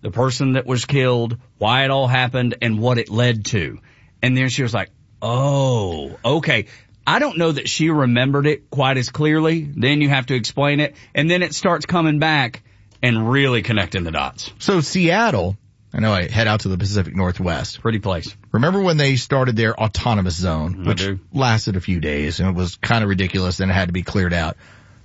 the person that was killed, why it all happened, and what it led to. And then she was like, oh, okay. I don't know that she remembered it quite as clearly. Then you have to explain it. And then it starts coming back and really connecting the dots. So Seattle, I know I head out to the Pacific Northwest. Pretty place. Remember when they started their autonomous zone, which lasted a few days and it was kind of ridiculous and it had to be cleared out.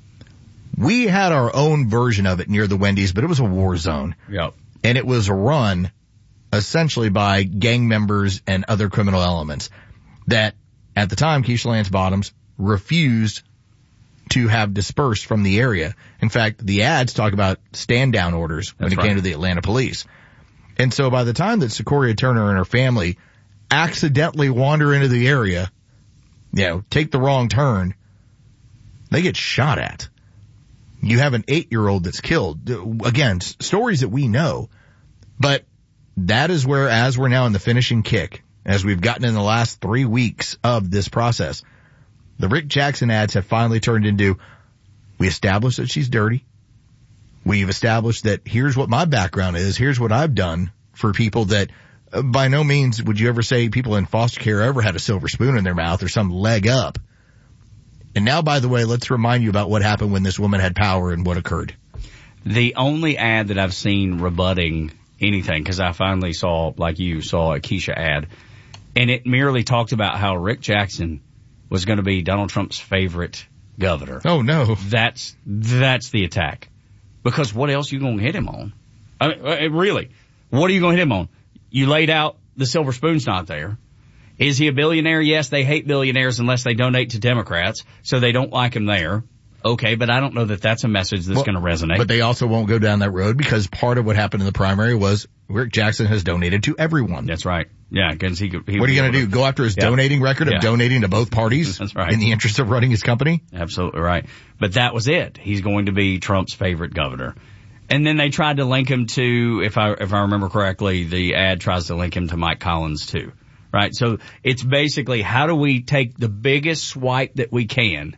We had our own version of it near the Wendy's, but it was a war zone. Yep. And it was run essentially by gang members and other criminal elements that at the time Keisha Lance Bottoms refused to have dispersed from the area. In fact, the ads talk about stand down orders when it came to the Atlanta police. And so by the time that Secoria Turner and her family accidentally wander into the area, take the wrong turn, they get shot at. You have an 8-year-old that's killed. Again, stories that we know. But that is where, as we're now in the finishing kick, as we've gotten in the last 3 weeks of this process, the Rick Jackson ads have finally turned into, we established that she's dirty. We've established that here's what my background is. Here's what I've done for people that by no means would you ever say people in foster care ever had a silver spoon in their mouth or some leg up. And now, by the way, let's remind you about what happened when this woman had power and what occurred. The only ad that I've seen rebutting anything, because I finally saw, like you saw, a Keisha ad, and it merely talked about how Rick Jackson was going to be Donald Trump's favorite governor. Oh, no. That's the attack. Because what else are you going to hit him on? I mean, really, what are you going to hit him on? You laid out the silver spoon's not there. Is he a billionaire? Yes, they hate billionaires unless they donate to Democrats, so they don't like him there. Okay, but I don't know that that's a message that's going to resonate. But they also won't go down that road because part of what happened in the primary was Rick Jackson has donated to everyone. That's right. Yeah, because he what are you going to do? Go after his donating record of donating to both parties? That's right. In the interest of running his company? Absolutely right. But that was it. He's going to be Trump's favorite governor. And then they tried to link him to, if I remember correctly, the ad tries to link him to Mike Collins too. Right? So it's basically how do we take the biggest swipe that we can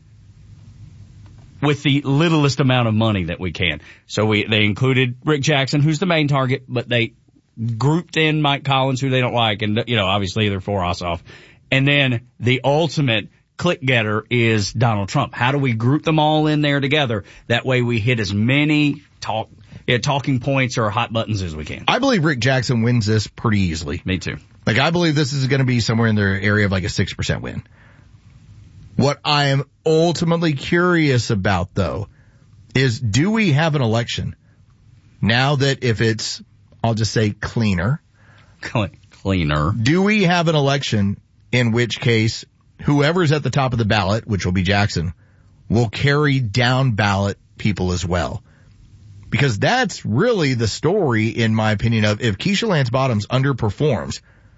with the littlest amount of money that we can. So they included Rick Jackson, who's the main target, but they grouped in Mike Collins, who they don't like, and obviously they're for Ossoff. And then the ultimate click getter is Donald Trump. How do we group them all in there together? That way we hit as many talking points or hot buttons as we can. I believe Rick Jackson wins this pretty easily. Me too. Like, I believe this is going to be somewhere in the area of like a 6% win. What I am ultimately curious about, though, is do we have an election now that if it's, I'll just say cleaner. Cleaner. Do we have an election in which case whoever's at the top of the ballot, which will be Jackson, will carry down ballot people as well? Because that's really the story, in my opinion, of if Keisha Lance Bottoms underperforms,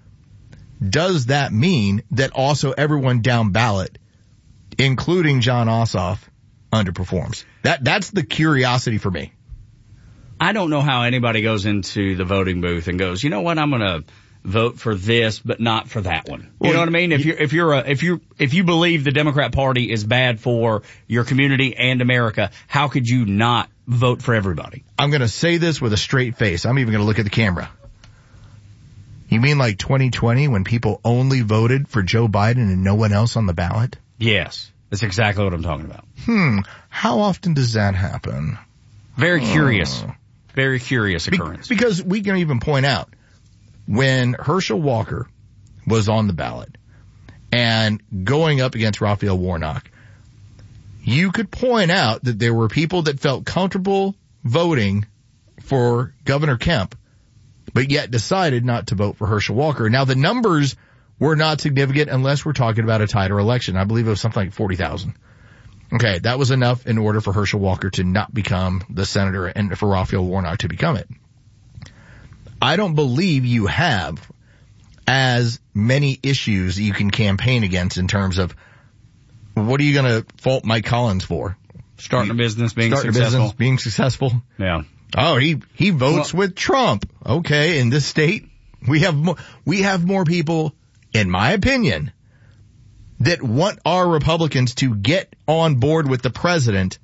does that mean that also everyone down ballot, including Jon Ossoff, underperforms? That's the curiosity for me. I don't know how anybody goes into the voting booth and goes, you know what, I'm going to vote for this, but not for that one. You know what I mean? If you believe the Democrat Party is bad for your community and America, how could you not vote for everybody? I'm going to say this with a straight face. I'm even going to look at the camera. You mean like 2020 when people only voted for Joe Biden and no one else on the ballot? Yes. That's exactly what I'm talking about. How often does that happen? Very curious. Very curious occurrence. Because we can even point out when Herschel Walker was on the ballot and going up against Raphael Warnock, you could point out that there were people that felt comfortable voting for Governor Kemp, but yet decided not to vote for Herschel Walker. Now, the numbers were not significant unless we're talking about a tighter election. I believe it was something like 40,000. Okay, that was enough in order for Herschel Walker to not become the senator and for Raphael Warnock to become it. I don't believe you have as many issues you can campaign against in terms of what are you going to fault Mike Collins for? Starting a business, being successful. Yeah. Oh, he votes with Trump. Okay, in this state, we have more people, in my opinion, that want our Republicans to get on board with the president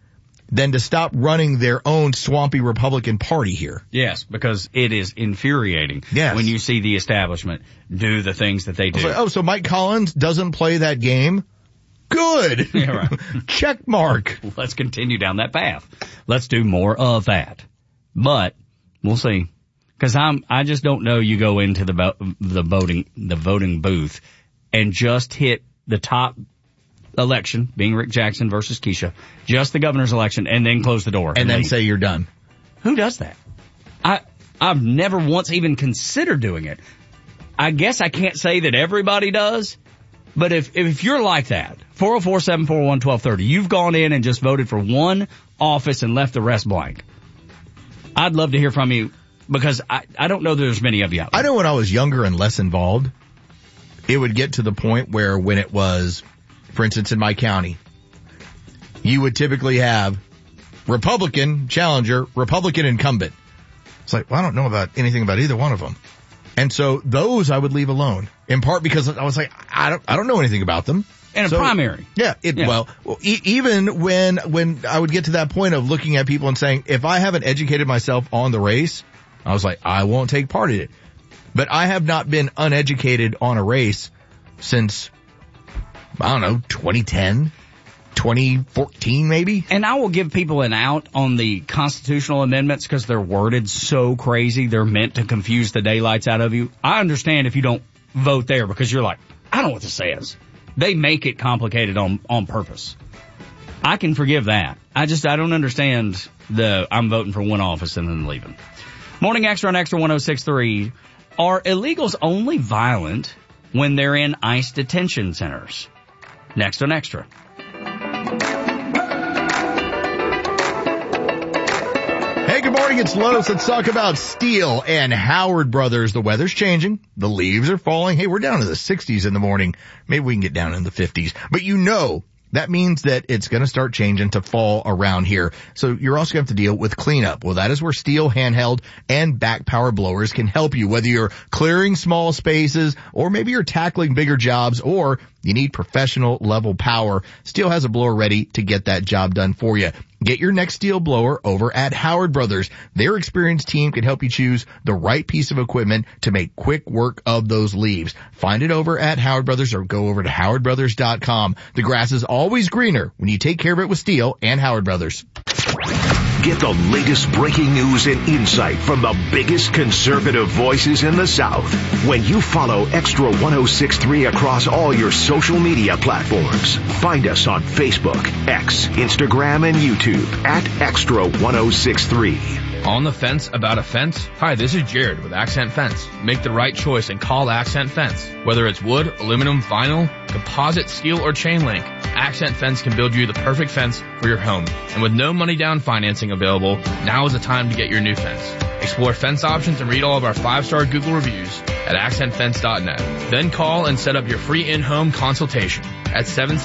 than to stop running their own swampy Republican Party here. Yes, because it is infuriating when you see the establishment do the things that they do. Like, so Mike Collins doesn't play that game? Good. Yeah, right. Check mark. Let's continue down that path. Let's do more of that. But we'll see. Cause I just don't know you go into the voting booth and just hit the top election, being Rick Jackson versus Keisha, just the governor's election, and then close the door. And then say you're done. Who does that? I've never once even considered doing it. I guess I can't say that everybody does, but if you're like that, 404-741-1230, you've gone in and just voted for one office and left the rest blank. I'd love to hear from you, because I don't know there's many of you out there. I know when I was younger and less involved, it would get to the point where when it was, for instance, in my county, you would typically have Republican challenger, Republican incumbent. It's like, well, I don't know anything about either one of them. And so those I would leave alone, in part because I was like, I don't know anything about them. And a primary. Yeah. Well, even when I would get to that point of looking at people and saying, if I haven't educated myself on the race, I was like, I won't take part in it. But I have not been uneducated on a race since, I don't know, 2010, 2014 maybe. And I will give people an out on the constitutional amendments because they're worded so crazy. They're meant to confuse the daylights out of you. I understand if you don't vote there because you're like, I don't know what this says. They make it complicated on purpose. I can forgive that. I don't understand I'm voting for one office and then leaving. Morning Extra on Extra 106.3. Are illegals only violent when they're in ICE detention centers? Next on Extra. Hey, good morning. It's Lowe's. Let's talk about Steel and Howard Brothers. The weather's changing. The leaves are falling. Hey, we're down to the 60s in the morning. Maybe we can get down in the 50s. But that means that it's going to start changing to fall around here. So you're also going to have to deal with cleanup. Well, that is where Steel handheld and back power blowers can help you, whether you're clearing small spaces or maybe you're tackling bigger jobs or you need professional level power. Steel has a blower ready to get that job done for you. Get your next Steel blower over at Howard Brothers. Their experienced team can help you choose the right piece of equipment to make quick work of those leaves. Find it over at Howard Brothers or go over to howardbrothers.com. The grass is always greener when you take care of it with Steel and Howard Brothers. Get the latest breaking news and insight from the biggest conservative voices in the South when you follow Extra 106.3 across all your social media platforms. Find us on Facebook, X, Instagram, and YouTube at Extra 106.3. On the fence about a fence? Hi, this is Jared with Accent Fence. Make the right choice and call Accent Fence. Whether it's wood, aluminum, vinyl, composite, steel, or chain link, Accent Fence can build you the perfect fence for your home. And with no money down financing available, now is the time to get your new fence. Explore fence options and read all of our 5-star Google reviews at accentfence.net. Then call and set up your free in-home consultation at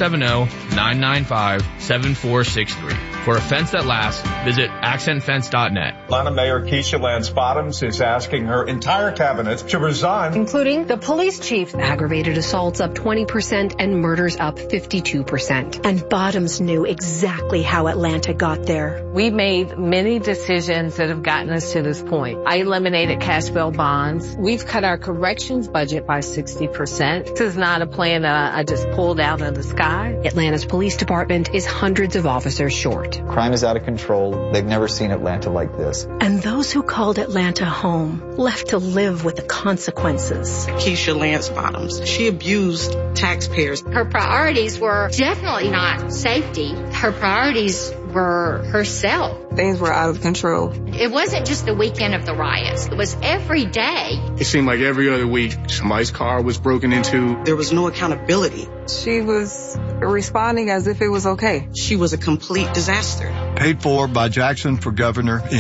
770-995-7463. For a fence that lasts, visit accentfence.net. Atlanta Mayor Keisha Lance Bottoms is asking her entire cabinet to resign, including the police chief. Aggravated assaults up 20% and murders up 52%. And Bottoms knew exactly how Atlanta got there. We made many decisions that have gotten us to this point. I eliminated cash bail bonds. We've cut our corrections budget by 60%. This is not a plan that I just pulled out of the sky. Atlanta's police department is hundreds of officers short. Crime is out of control. They've never seen Atlanta like this. And those who called Atlanta home left to live with the consequences. Keisha Lance Bottoms, she abused taxpayers. Her priorities were definitely not safety. Her priorities were herself. Things were out of control. It wasn't just the weekend of the riots. It was every day. It seemed like every other week somebody's car was broken into. There was no accountability. She was responding as if it was okay. She was a complete disaster. Paid for by Jackson for Governor, Inc.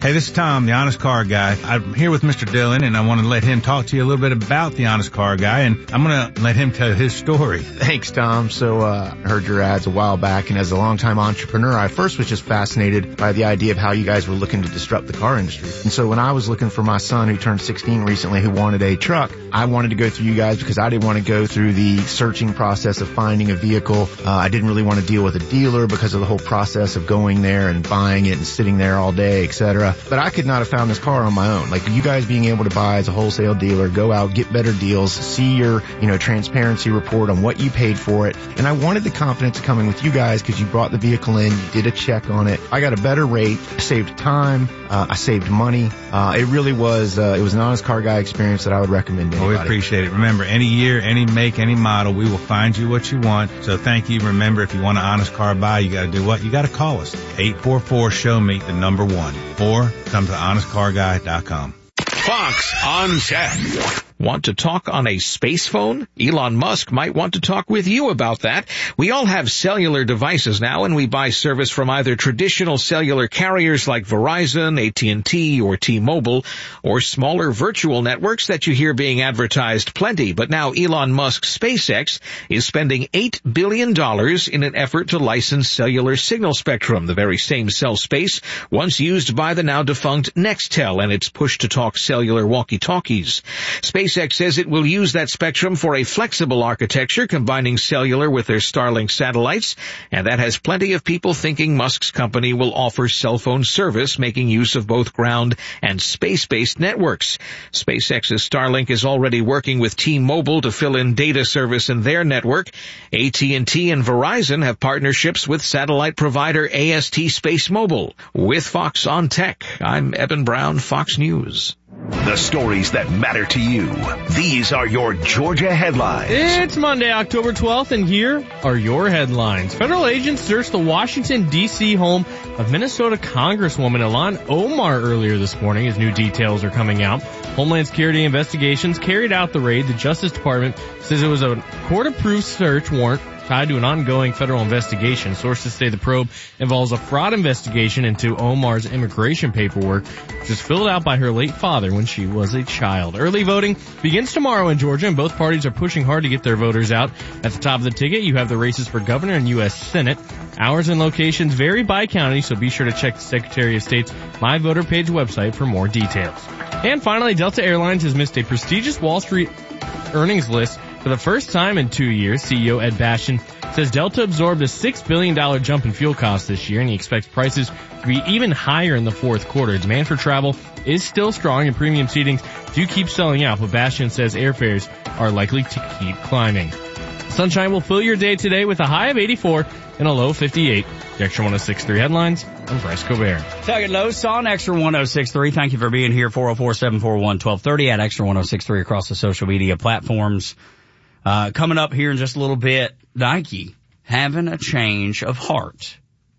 Hey, this is Tom, the Honest Car Guy. I'm here with Mr. Dillon, and I want to let him talk to you a little bit about the Honest Car Guy, and I'm going to let him tell his story. Thanks, Tom. So, I heard your ads a while back, and as a longtime entrepreneur, I first was just fascinated by the idea of how you guys were looking to disrupt the car industry. And so when I was looking for my son, who turned 16 recently, who wanted a truck, I wanted to go through you guys because I didn't want to go through the searching process of finding a vehicle. I didn't really want to deal with a dealer because of the whole process of going there and buying it and sitting there all day, etc. But I could not have found this car on my own. Like, you guys being able to buy as a wholesale dealer, go out, get better deals, see your, transparency report on what you paid for it. And I wanted the confidence of coming with you guys because you brought the vehicle in, you did a check on it. I got a better rate, saved time, I saved money. It really was, it was an Honest Car Guy experience that I would recommend to anybody. We appreciate it. Remember, any year, any make, any model, we will find you what you want. So thank you. Remember, if you want an Honest Car buy, you got to do what? You got to call us. 844-SHOW-ME, the number 1. Or come to honestcarguy.com. Fox on Tech. Want to talk on a space phone? Elon Musk might want to talk with you about that. We all have cellular devices now, and we buy service from either traditional cellular carriers like Verizon, AT&T, or T-Mobile, or smaller virtual networks that you hear being advertised plenty. But now Elon Musk's SpaceX is spending $8 billion in an effort to license cellular signal spectrum, the very same cell space once used by the now defunct Nextel and its push-to-talk cellular walkie-talkies. SpaceX says it will use that spectrum for a flexible architecture combining cellular with their Starlink satellites, and that has plenty of people thinking Musk's company will offer cell phone service making use of both ground and space-based networks. SpaceX's Starlink is already working with T-Mobile to fill in data service in their network. AT&T and Verizon have partnerships with satellite provider AST SpaceMobile. With Fox on Tech, I'm Eben Brown, Fox News. The stories that matter to you. These are your Georgia headlines. It's Monday, October 12th, and here are your headlines. Federal agents searched the Washington, D.C. home of Minnesota Congresswoman Ilhan Omar earlier this morning as new details are coming out. Homeland Security investigations carried out the raid. The Justice Department says it was a court-approved search warrant tied to an ongoing federal investigation. Sources say the probe involves a fraud investigation into Omar's immigration paperwork, which was filled out by her late father when she was a child. Early voting begins tomorrow in Georgia, and both parties are pushing hard to get their voters out. At the top of the ticket, you have the races for governor and U.S. Senate. Hours and locations vary by county, so be sure to check the Secretary of State's My Voter Page website for more details. And finally, Delta Airlines has missed a prestigious Wall Street earnings list for the first time in 2 years. CEO Ed Bastian says Delta absorbed a $6 billion jump in fuel costs this year, and he expects prices to be even higher in the fourth quarter. Demand for travel is still strong, and premium seatings do keep selling out, but Bastian says airfares are likely to keep climbing. Sunshine will fill your day today with a high of 84 and a low 58. The Extra 106.3 headlines. I'm Bryce Colbert. Tugging Lowe's on Extra 106.3. Thank you for being here. 404-741-1230 at Extra 106.3 across the social media platforms. Coming up here in just a little bit, Nike having a change of heart.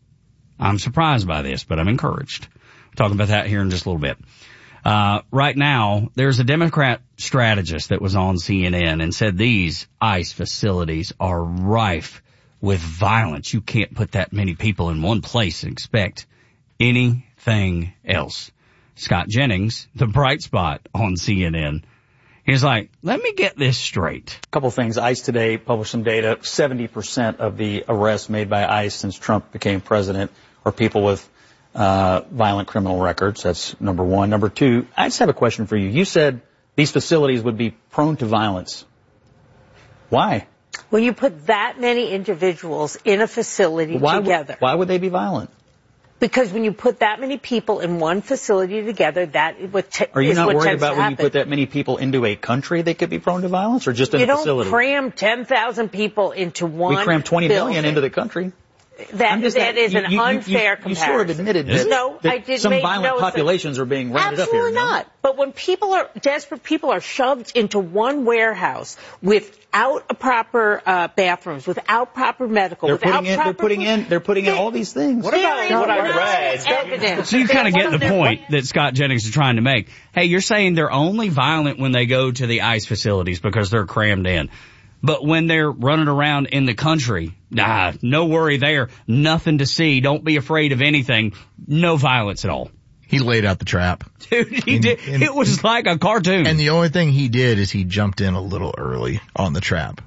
I'm surprised by this, but I'm encouraged. We'll talk about that here in just a little bit. Right now, there's a Democrat strategist that was on CNN and said these ICE facilities are rife with violence. You can't put that many people in one place and expect anything else. Scott Jennings, the bright spot on CNN, he's like, let me get this straight. A couple things. ICE today published some data. 70% of the arrests made by ICE since Trump became president are people with violent criminal records. That's number one. Number two, I just have a question for you. You said these facilities would be prone to violence. Why? When you put that many individuals in a facility together. Why would they be violent? Because when you put that many people in one facility together, that is what Are you not worried about when happen. you put that many people into a country they could be prone to violence, or just in a facility? You don't cram 10,000 people into one. We cram 20 building. million into the country. That is an unfair comparison. You sort of admitted that some violent populations are being rounded up here. Absolutely not. But when people are desperate, people are shoved into one warehouse without a proper bathrooms, without proper medical, they're putting in all these things. What about what I read? Evidence. So you kind of get the point that Scott Jennings is trying to make. Hey, you're saying they're only violent when they go to the ICE facilities because they're crammed in. But when they're running around in the country, no worry there. Nothing to see. Don't be afraid of anything. No violence at all. He laid out the trap. Dude, he did. It was like a cartoon. And the only thing he did is he jumped in a little early on the trap.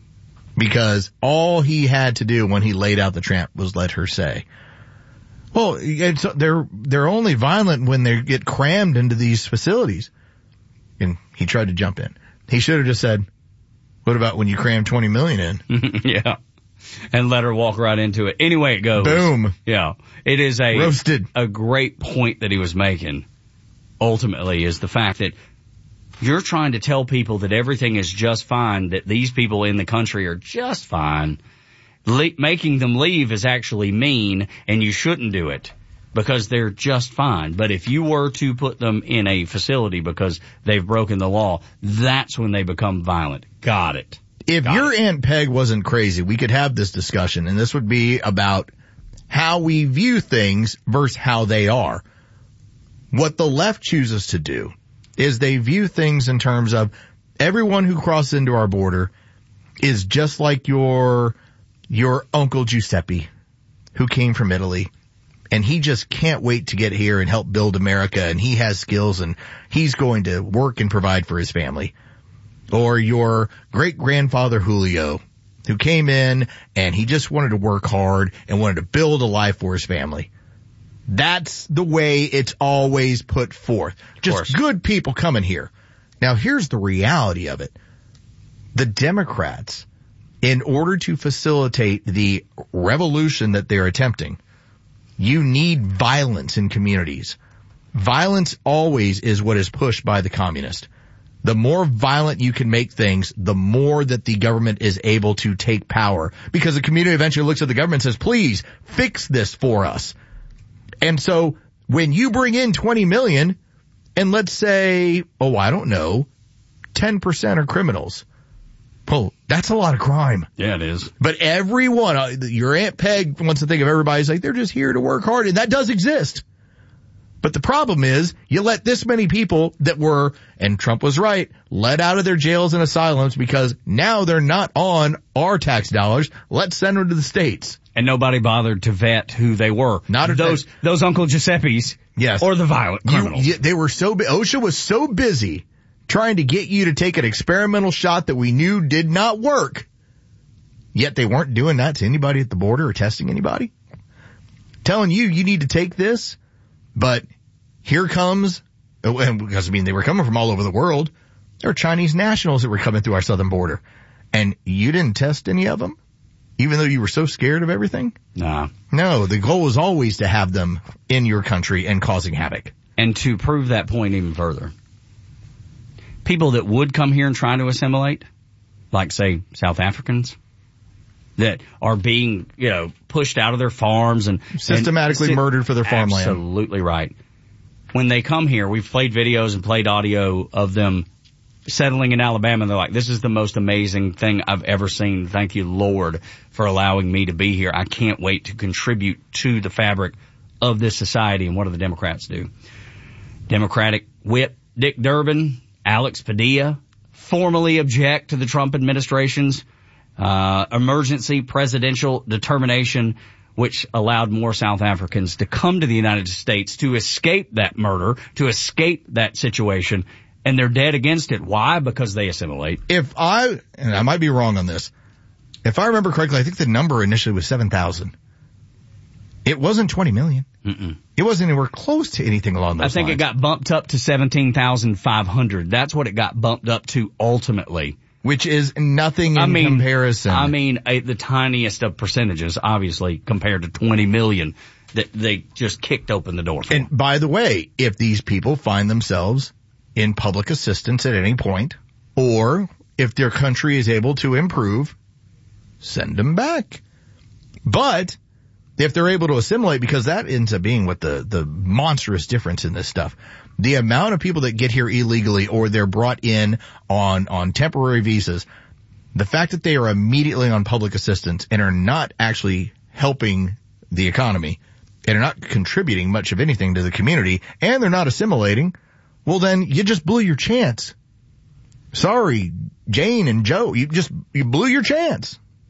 Because all he had to do when he laid out the trap was let her say, well, they're only violent when they get crammed into these facilities. And he tried to jump in. He should have just said, what about when you cram 20 million in? Yeah. And let her walk right into it. Anyway it goes. Boom. Yeah. It is roasted. A great point that he was making, ultimately, is the fact that you're trying to tell people that everything is just fine, that these people in the country are just fine. Making them leave is actually mean, and you shouldn't do it because they're just fine. But if you were to put them in a facility because they've broken the law, that's when they become violent. Got it. If your Aunt Peg wasn't crazy, we could have this discussion, and this would be about how we view things versus how they are. What the left chooses to do is they view things in terms of everyone who crosses into our border is just like your Uncle Giuseppe who came from Italy, and he just can't wait to get here and help build America, and he has skills, and he's going to work and provide for his family. Or your great-grandfather Julio, who came in and he just wanted to work hard and wanted to build a life for his family. That's the way it's always put forth. Just good people coming here. Now, here's the reality of it. The Democrats, in order to facilitate the revolution that they're attempting, you need violence in communities. Violence always is what is pushed by the communist. The more violent you can make things, the more that the government is able to take power. Because the community eventually looks at the government and says, please fix this for us. And so when you bring in 20 million and let's say, 10% are criminals. Well, that's a lot of crime. Yeah, it is. But everyone, your Aunt Peg wants to think of everybody's like, they're just here to work hard. And that does exist. But the problem is, you let this many people that were, and Trump was right, let out of their jails and asylums because now they're not on our tax dollars. Let's send them to the states. And nobody bothered to vet who they were. Not those Uncle Giuseppes. Yes. Or the violent criminals. They were OSHA was so busy trying to get you to take an experimental shot that we knew did not work. Yet they weren't doing that to anybody at the border or testing anybody. Telling you need to take this. But here comes, because they were coming from all over the world. There were Chinese nationals that were coming through our southern border. And you didn't test any of them? Even though you were so scared of everything? Nah. No, the goal was always to have them in your country and causing havoc. And to prove that point even further, people that would come here and try to assimilate, like, say, South Africans, that are being, pushed out of their farms and systematically murdered for their farmland. Absolutely right. When they come here, we've played videos and played audio of them settling in Alabama, and they're like, this is the most amazing thing I've ever seen. Thank you, Lord, for allowing me to be here. I can't wait to contribute to the fabric of this society. And what do the Democrats do? Democratic whip Dick Durbin, Alex Padilla, formally object to the Trump administration's emergency presidential determination, which allowed more South Africans to come to the United States to escape that murder, to escape that situation, and they're dead against it. Why? Because they assimilate. And I might be wrong on this, if I remember correctly, I think the number initially was 7,000. It wasn't 20 million. Mm-mm. It wasn't anywhere close to anything along those lines. I think it got bumped up to 17,500. That's what it got bumped up to ultimately. Which is nothing in comparison. The tiniest of percentages, obviously, compared to 20 million that they just kicked open the door for. And by the way, if these people find themselves in public assistance at any point, or if their country is able to improve, send them back. But if they're able to assimilate, because that ends up being what the monstrous difference in this stuff. The amount of people that get here illegally or they're brought in on temporary visas, the fact that they are immediately on public assistance and are not actually helping the economy and are not contributing much of anything to the community, and they're not assimilating, well then you just blew your chance. Sorry, Jane and Joe, you blew your chance.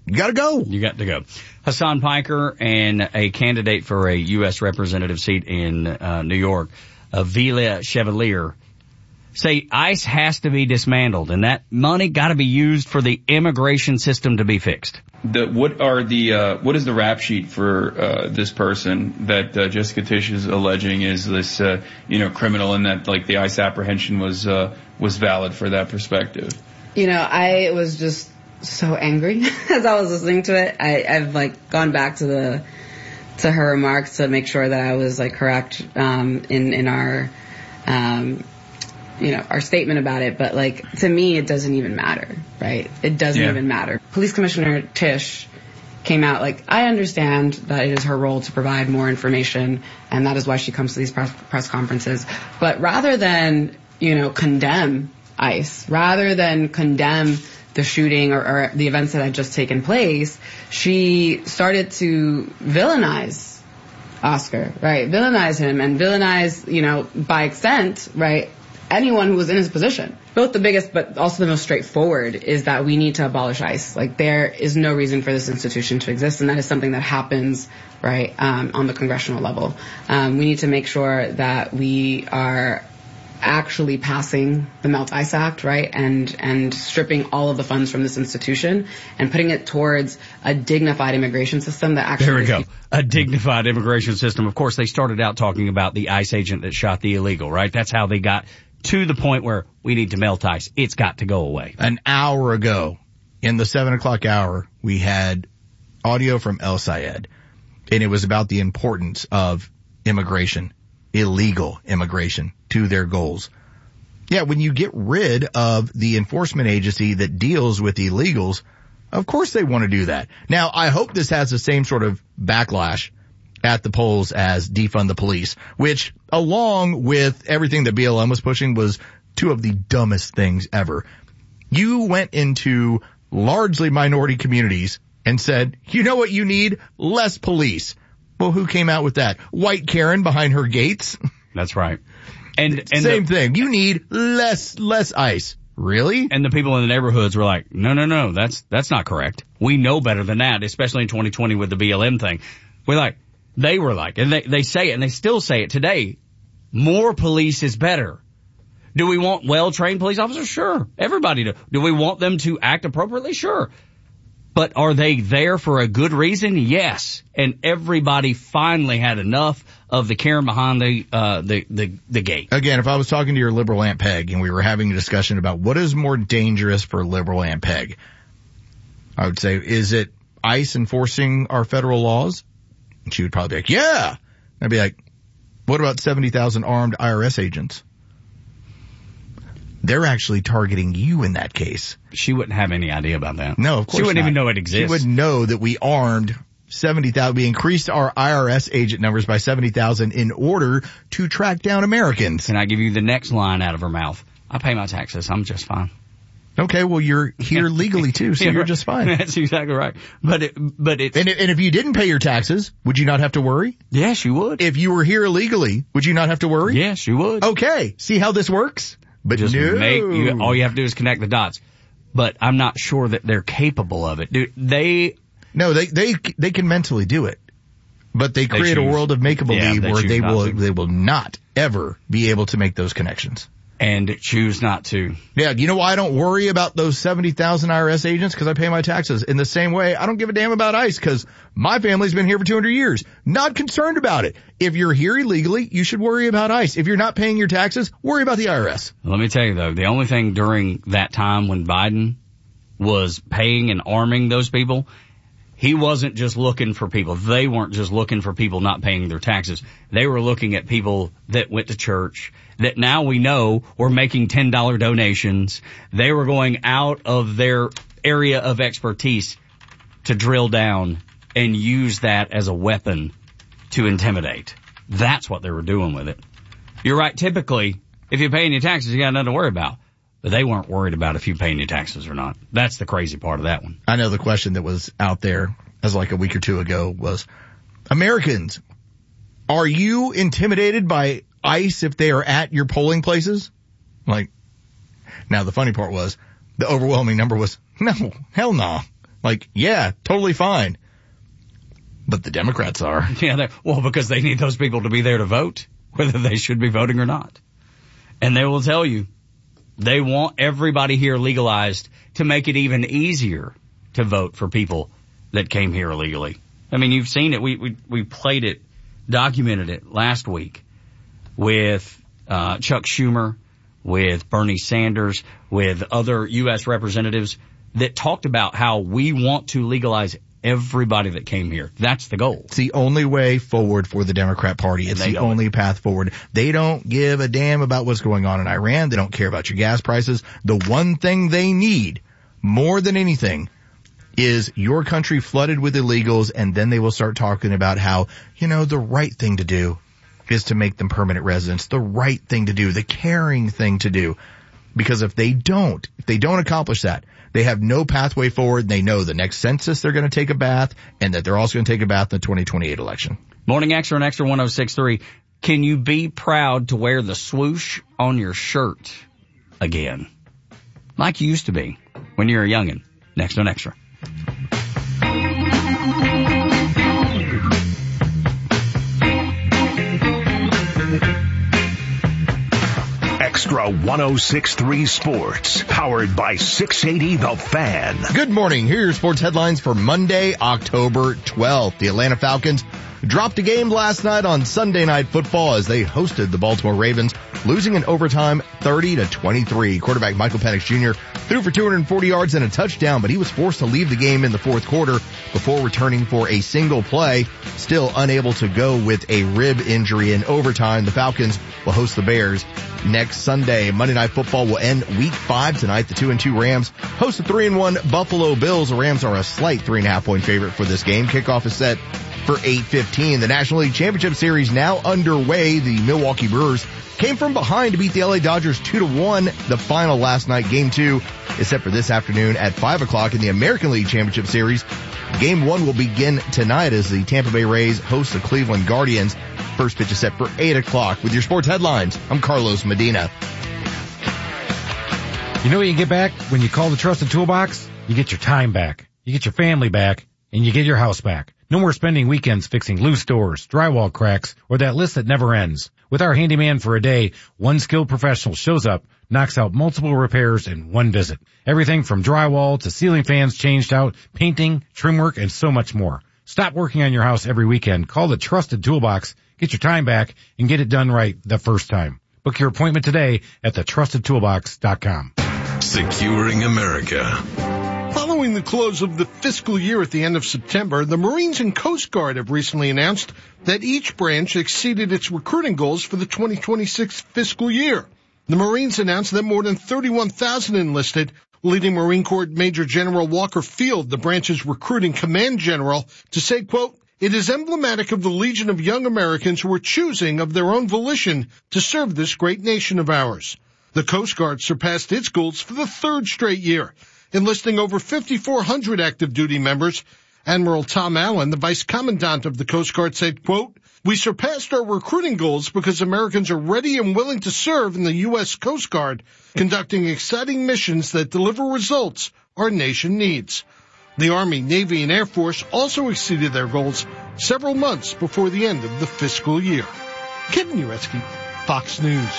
You gotta go. You got to go. Hassan Piker and a candidate for a U.S. representative seat in New York, Vila Chevalier, say ICE has to be dismantled and that money got to be used for the immigration system to be fixed. What is the rap sheet for this person that Jessica Tisch is alleging is this criminal, and that like the ICE apprehension was valid for that perspective? I was just so angry as I was listening to it. I've like gone back to her remarks to make sure that I was like correct in our our statement about it. But like to me, it doesn't even matter, right? It doesn't even matter. Police Commissioner Tisch came out like, I understand that it is her role to provide more information, and that is why she comes to these press conferences. But rather than condemn ICE, rather than condemn the shooting or the events that had just taken place, she started to villainize Oscar, right? Villainize him and villainize, by extent, right, anyone who was in his position. Both the biggest but also the most straightforward is that we need to abolish ICE. Like, there is no reason for this institution to exist, and that is something that happens, right, on the congressional level. We need to make sure that we are actually passing the Melt ICE Act, right, and stripping all of the funds from this institution and putting it towards a dignified immigration system that actually... There we go. A dignified immigration system. Of course, they started out talking about the ICE agent that shot the illegal, right? That's how they got to the point where we need to melt ICE. It's got to go away. An hour ago, in the 7 o'clock hour, we had audio from El Sayed, and it was about the importance of immigration, illegal immigration, to their goals. Yeah, when you get rid of the enforcement agency that deals with illegals, of course they want to do that. Now, I hope this has the same sort of backlash at the polls as defund the police, which, along with everything that BLM was pushing, was two of the dumbest things ever. You went into largely minority communities and said, you know what you need? Less police. Well, who came out with that? White Karen behind her gates? That's right. And same thing. You need less ICE. Really? And the people in the neighborhoods were like, no, that's not correct. We know better than that, especially in 2020 with the BLM thing. They were like, and they say it, and they still say it today, more police is better. Do we want well-trained police officers? Sure. Everybody do. Do we want them to act appropriately? Sure. But are they there for a good reason? Yes. And everybody finally had enough of the Karen behind the gate. Again, if I was talking to your liberal Aunt Peg and we were having a discussion about what is more dangerous for liberal Aunt Peg, I would say, is it ICE enforcing our federal laws? And she would probably be like, yeah. I'd be like, what about 70,000 armed IRS agents? They're actually targeting you in that case. She wouldn't have any idea about that. No, of course she wouldn't not. even know it exists. She would know that we armed 70,000. We increased our IRS agent numbers by 70,000 in order to track down Americans. Can I give you the next line out of her mouth? I pay my taxes. I'm just fine. Okay, well, you're here legally too, so you're just fine. That's exactly right. But it's... And if you didn't pay your taxes, would you not have to worry? Yes, you would. If you were here illegally, would you not have to worry? Yes, you would. Okay, see how this works? But just no. All you have to do is connect the dots. But I'm not sure that they're capable of it. They can mentally do it. But they create a world of make-believe where they will not ever be able to make those connections. And choose not to. Yeah, you know why I don't worry about those 70,000 IRS agents? Because I pay my taxes. In the same way, I don't give a damn about ICE because my family's been here for 200 years. Not concerned about it. If you're here illegally, you should worry about ICE. If you're not paying your taxes, worry about the IRS. Let me tell you, though, the only thing during that time when Biden was paying and arming those people, he wasn't just looking for people. They weren't just looking for people not paying their taxes. They were looking at people that went to church, that now we know were making $10 donations. They were going out of their area of expertise to drill down and use that as a weapon to intimidate. That's what they were doing with it. You're right. Typically, if you're paying your taxes, you got nothing to worry about. But they weren't worried about if you're paying your taxes or not. That's the crazy part of that one. I know the question that was out there as like a week or two ago was, Americans, are you intimidated by ICE if they are at your polling places? Now the funny part was the overwhelming number was, no, hell no. Like, yeah, totally fine. But the Democrats are. Yeah, because they need those people to be there to vote, whether they should be voting or not. And they will tell you, they want everybody here legalized to make it even easier to vote for people that came here illegally. I mean, you've seen it. We played it, documented it last week with Chuck Schumer, with Bernie Sanders, with other U.S. representatives that talked about how we want to legalize everybody that came here. That's the goal. It's the only way forward for the Democrat Party. It's the only path forward. They don't give a damn about what's going on in Iran. They don't care about your gas prices. The one thing they need more than anything is your country flooded with illegals, and then they will start talking about how, the right thing to do is to make them permanent residents, the right thing to do, the caring thing to do. Because if they don't accomplish that, they have no pathway forward, and they know the next census they're going to take a bath, and that they're also going to take a bath in the 2028 election. Morning Extra and Extra 106.3. Can you be proud to wear the swoosh on your shirt again? Like you used to be when you were a youngin'. Next on Extra. Extra 106.3 Sports, powered by 680 The Fan. Good morning. Here are your sports headlines for Monday, October 12th. The Atlanta Falcons dropped a game last night on Sunday Night Football as they hosted the Baltimore Ravens, losing in overtime 30-23. Quarterback Michael Penix Jr. threw for 240 yards and a touchdown, but he was forced to leave the game in the fourth quarter before returning for a single play, still unable to go with a rib injury in overtime. The Falcons will host the Bears next Sunday. Monday Night Football will end Week 5 tonight. The 2-2 Rams host the 3-1 Buffalo Bills. The Rams are a slight 3.5-point favorite for this game. Kickoff is set for 8:15. The National League Championship Series now underway. The Milwaukee Brewers came from behind to beat the LA Dodgers 2-1. The final last night. Game 2 is set for this afternoon at 5 o'clock in the American League Championship Series. Game 1 will begin tonight as the Tampa Bay Rays host the Cleveland Guardians. First pitch is set for 8 o'clock. With your sports headlines, I'm Carlos Medina. You know what you get back when you call the Trusted Toolbox? You get your time back, you get your family back, and you get your house back. No more spending weekends fixing loose doors, drywall cracks, or that list that never ends. With our handyman for a day, one skilled professional shows up, knocks out multiple repairs in one visit. Everything from drywall to ceiling fans changed out, painting, trim work, and so much more. Stop working on your house every weekend. Call the Trusted Toolbox, get your time back, and get it done right the first time. Book your appointment today at thetrustedtoolbox.com. Securing America. Following the close of the fiscal year at the end of September, the Marines and Coast Guard have recently announced that each branch exceeded its recruiting goals for the 2026 fiscal year. The Marines announced that more than 31,000 enlisted, leading Marine Corps Major General Walker Field, the branch's recruiting command general, to say, quote, "It is emblematic of the legion of young Americans who are choosing of their own volition to serve this great nation of ours." The Coast Guard surpassed its goals for the third straight year, enlisting over 5,400 active duty members. Admiral Tom Allen, the Vice Commandant of the Coast Guard, said, quote, "We surpassed our recruiting goals because Americans are ready and willing to serve in the U.S. Coast Guard, conducting exciting missions that deliver results our nation needs." The Army, Navy, and Air Force also exceeded their goals several months before the end of the fiscal year. Kevin Uretsky, Fox News.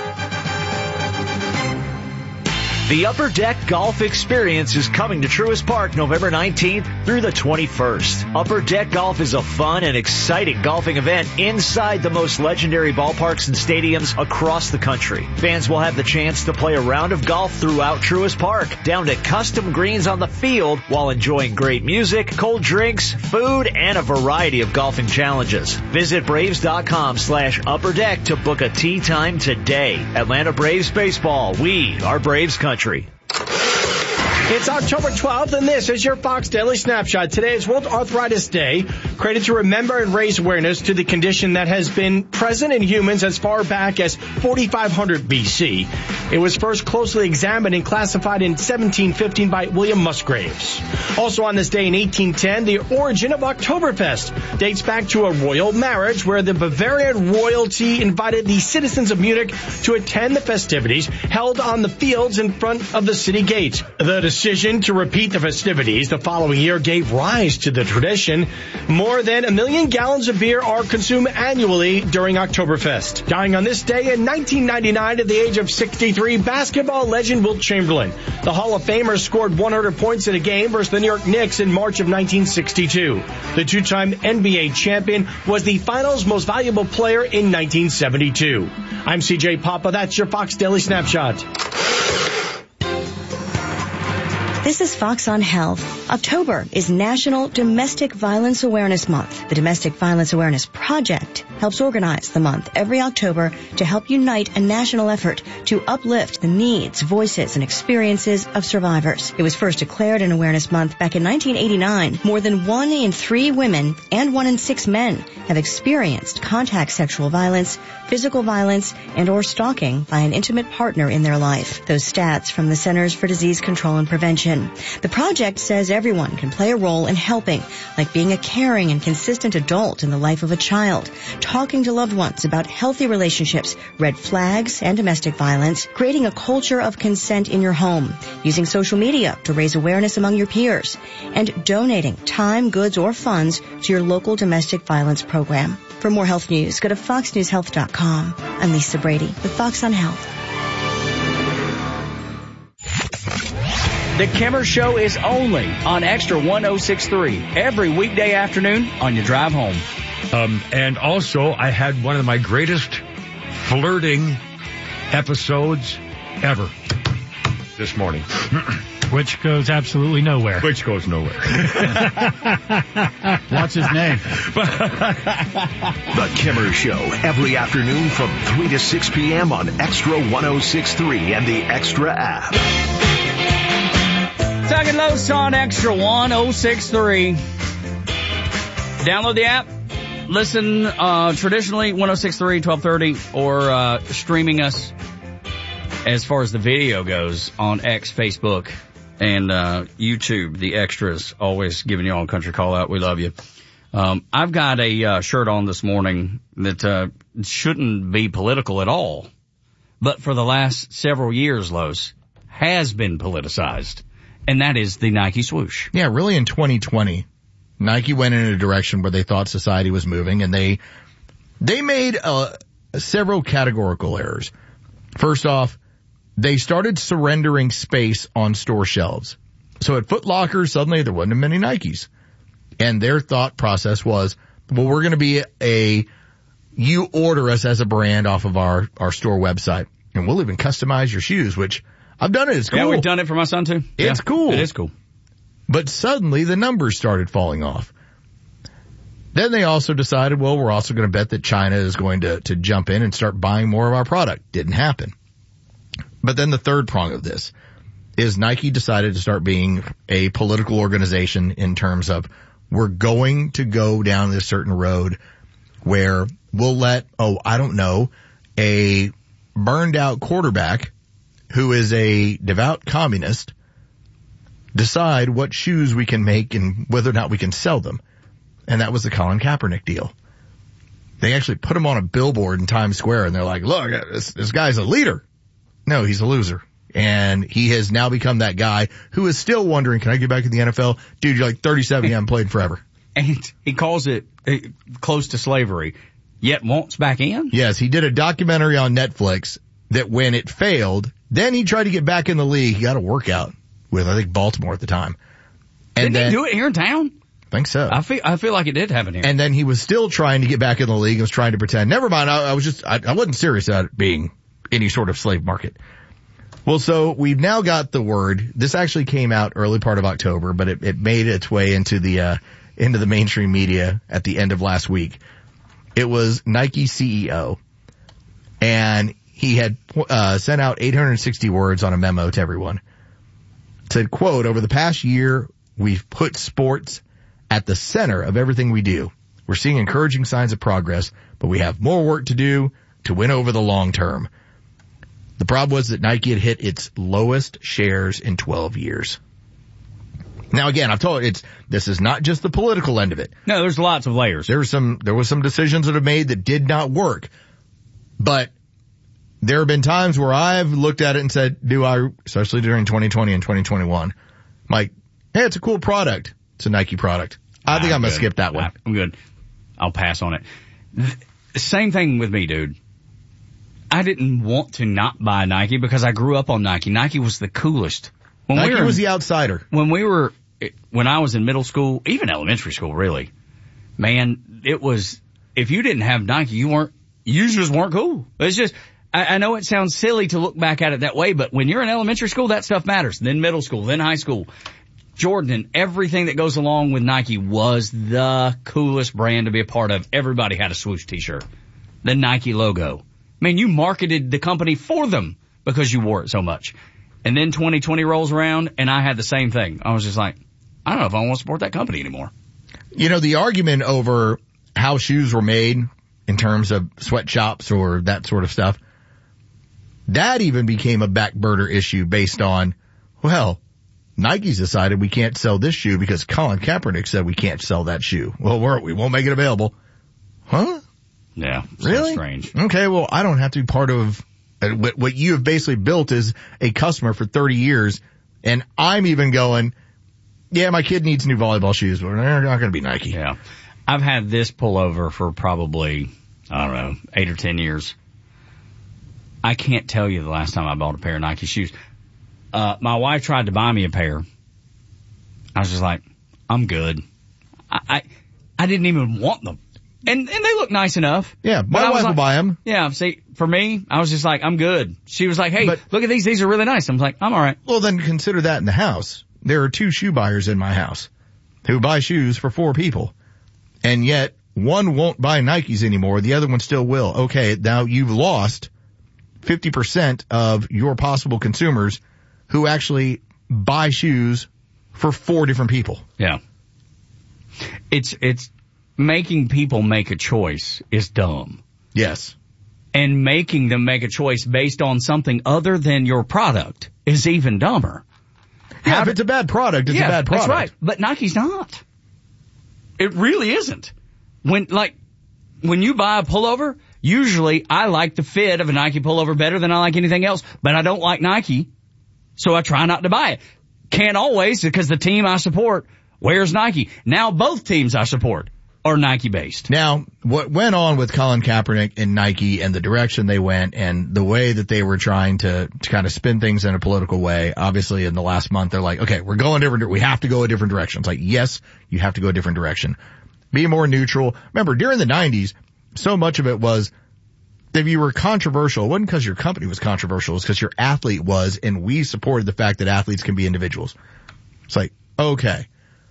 The Upper Deck Golf Experience is coming to Truist Park November 19th through the 21st. Upper Deck Golf is a fun and exciting golfing event inside the most legendary ballparks and stadiums across the country. Fans will have the chance to play a round of golf throughout Truist Park, down to custom greens on the field, while enjoying great music, cold drinks, food, and a variety of golfing challenges. Visit Braves.com/upperdeck to book a tee time today. Atlanta Braves Baseball. We are Braves Country. It's October 12th, and this is your Fox Daily Snapshot. Today is World Arthritis Day, created to remember and raise awareness to the condition that has been present in humans as far back as 4500 BC. It was first closely examined and classified in 1715 by William Musgraves. Also on this day in 1810, the origin of Oktoberfest dates back to a royal marriage where the Bavarian royalty invited the citizens of Munich to attend the festivities held on the fields in front of the city gate. The decision to repeat the festivities the following year gave rise to the tradition. More than 1 million gallons of beer are consumed annually during Oktoberfest. Dying on this day in 1999 at the age of 63, basketball legend Wilt Chamberlain. The Hall of Famer scored 100 points in a game versus the New York Knicks in March of 1962. The two-time NBA champion was the finals most valuable player in 1972. I'm CJ Papa. That's your Fox Daily Snapshot. This is Fox on Health. October is National Domestic Violence Awareness Month. The Domestic Violence Awareness Project helps organize the month every October to help unite a national effort to uplift the needs, voices, and experiences of survivors. It was first declared an awareness month back in 1989. More than 1 in 3 women and 1 in 6 men have experienced contact sexual violence, physical violence, and or stalking by an intimate partner in their life. Those stats from the Centers for Disease Control and Prevention. The project says everyone can play a role in helping, like being a caring and consistent adult in the life of a child, talking to loved ones about healthy relationships, red flags, and domestic violence, creating a culture of consent in your home, using social media to raise awareness among your peers, and donating time, goods, or funds to your local domestic violence program. For more health news, go to foxnewshealth.com. I'm Lisa Brady with Fox on Health. The Kimmer Show is only on Extra 106.3 every weekday afternoon on your drive home. And also, I had one of my greatest flirting episodes ever this morning. Which goes absolutely nowhere. Which goes nowhere. What's his name? The Kimmer Show, every afternoon from 3 to 6 p.m. on Extra 106.3 and the Extra app. Tuck and Los on Extra 106.3. Download the app. Listen traditionally 106.3, 1230, or streaming us as far as the video goes on X, Facebook, and YouTube. The Extras, always giving you all a country call out. We love you. I've got a shirt on this morning that shouldn't be political at all, but for the last several years, Los, has been politicized. And that is the Nike swoosh. Yeah, really in 2020, Nike went in a direction where they thought society was moving, and they made several categorical errors. First off, they started surrendering space on store shelves. So at Foot Locker, suddenly there wasn't many Nikes. And their thought process was, well, we're going to be you order us as a brand off of our store website, and we'll even customize your shoes, which I've done it. It's cool. Yeah, we've done it for my son too. It's cool. It is cool. But suddenly the numbers started falling off. Then they also decided, well, we're also going to bet that China is going to jump in and start buying more of our product. Didn't happen. But then the third prong of this is Nike decided to start being a political organization in terms of we're going to go down this certain road where we'll let, a burned out quarterback who is a devout communist decide what shoes we can make and whether or not we can sell them. And that was the Colin Kaepernick deal. They actually put him on a billboard in Times Square, and they're like, look, this guy's a leader. No, he's a loser. And he has now become that guy who is still wondering, can I get back in the NFL? Dude, you're like 37, you haven't played forever. And he calls it close to slavery, yet wants back in? Yes, he did a documentary on Netflix that when it failed, then he tried to get back in the league. He got a workout with, I think, Baltimore at the time. And Didn't he do it here in town? I think so. I feel like it did happen here. And then he was still trying to get back in the league and was trying to pretend. Never mind, I wasn't serious about it being any sort of slave market. Well, so we've now got the word. This actually came out early part of October, but it made its way into the mainstream media at the end of last week. It was Nike CEO, and he had sent out 860 words on a memo to everyone. It said, quote, over the past year, we've put sports at the center of everything we do. We're seeing encouraging signs of progress, but we have more work to do to win over the long term. The problem was that Nike had hit its lowest shares in 12 years. Now again, I've told you, this is not just the political end of it. No, there's lots of layers. There was some decisions that have made that did not work. But there have been times where I've looked at it and said, especially during 2020 and 2021, like, hey, it's a cool product. It's a Nike product. I think I'm going to skip that one. I'm good. I'll pass on it. Same thing with me, dude. I didn't want to not buy Nike because I grew up on Nike. Nike was the coolest. Nike was the outsider. When I was in middle school, even elementary school, really, man, it was, if you didn't have Nike, you just weren't cool. It's just, I know it sounds silly to look back at it that way, but when you're in elementary school, that stuff matters. Then middle school, then high school. Jordan and everything that goes along with Nike was the coolest brand to be a part of. Everybody had a swoosh t-shirt. The Nike logo. Man, you marketed the company for them because you wore it so much. And then 2020 rolls around and I had the same thing. I was just like, I don't know if I want to support that company anymore. You know, the argument over how shoes were made in terms of sweatshops or that sort of stuff, that even became a back burner issue based on, well, Nike's decided we can't sell this shoe because Colin Kaepernick said we can't sell that shoe. Well, we won't make it available. Huh? Yeah. Really? Strange. Okay, well, I don't have to be part of what you have basically built is a customer for 30 years, and I'm even going, yeah, my kid needs new volleyball shoes, but they're not going to be Nike. Yeah. I've had this pullover for probably, I don't know, 8 or 10 years. I can't tell you the last time I bought a pair of Nike shoes. My wife tried to buy me a pair. I was just like, I'm good. I didn't even want them. And they look nice enough. Yeah, my wife will buy them. Yeah, see, for me, I was just like, I'm good. She was like, hey, look at these. These are really nice. I'm like, I'm all right. Well, then consider that in the house. There are 2 shoe buyers in my house who buy shoes for 4 people. And yet, one won't buy Nikes anymore. The other one still will. Okay, now you've lost 50% of your possible consumers who actually buy shoes for 4 different people. Yeah. It's making people make a choice is dumb. Yes. And making them make a choice based on something other than your product is even dumber. Yeah, if it's a bad product, it's a bad product. That's right. But Nike's not. It really isn't. When you buy a pullover, usually I like the fit of a Nike pullover better than I like anything else, but I don't like Nike, so I try not to buy it. Can't always, because the team I support wears Nike. Now both teams I support are Nike based. Now, what went on with Colin Kaepernick and Nike and the direction they went and the way that they were trying to kind of spin things in a political way, obviously in the last month, they're like, okay, we have to go a different direction. It's like, yes, you have to go a different direction. Be more neutral. Remember, during the 90s, so much of it was if you were controversial, it wasn't because your company was controversial, it's because your athlete was, and we supported the fact that athletes can be individuals. It's like, okay.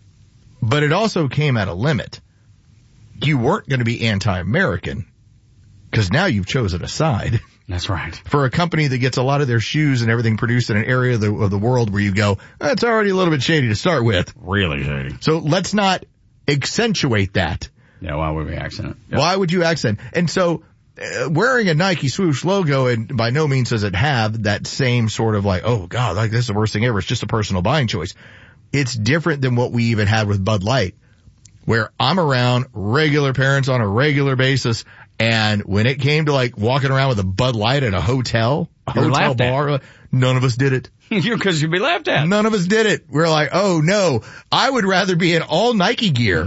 But it also came at a limit. You weren't going to be anti-American because now you've chosen a side. That's right. For a company that gets a lot of their shoes and everything produced in an area of the world where you go, that's already a little bit shady to start with. Really shady. So let's not accentuate that. Yeah, why would we accent it? Yep. Why would you accent? And so wearing a Nike swoosh logo, and by no means does it have that same sort of like, oh God, like this is the worst thing ever. It's just a personal buying choice. It's different than what we even had with Bud Light, where I'm around regular parents on a regular basis, and when it came to like walking around with a Bud Light at a hotel bar, none of us did it. Because you'd be laughed at. None of us did it. We're like, oh no, I would rather be in all Nike gear